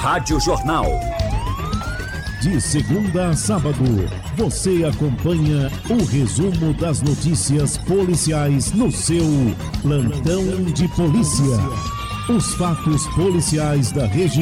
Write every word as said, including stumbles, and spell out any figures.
Rádio Jornal. De segunda a sábado, você acompanha o resumo das notícias policiais no seu Plantão de Polícia. Os fatos policiais da região.